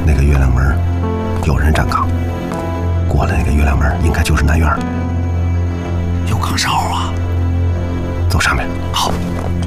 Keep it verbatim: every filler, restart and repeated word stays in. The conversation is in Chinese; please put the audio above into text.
那个月亮门有人站岗，过了那个月亮门应该就是南院。 有岗哨啊！ 走上面。 好。